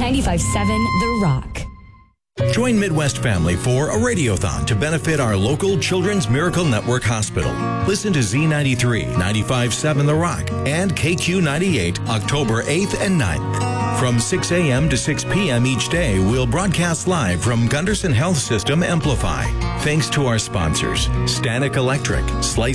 95.7 The Rock. Join Midwest Family for a radiothon to benefit our local Children's Miracle Network Hospital. Listen to Z93, 95.7 The Rock, and KQ98 October 8th and 9th. From 6 a.m. to 6 p.m. each day, we'll broadcast live from Gunderson Health System Amplify. Thanks to our sponsors, Stanek Electric, Slice